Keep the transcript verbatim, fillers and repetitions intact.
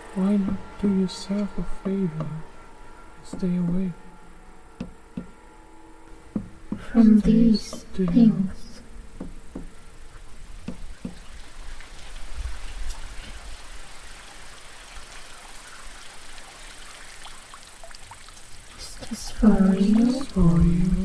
Why not do yourself a favor and stay away from these things? Is this for real? For you.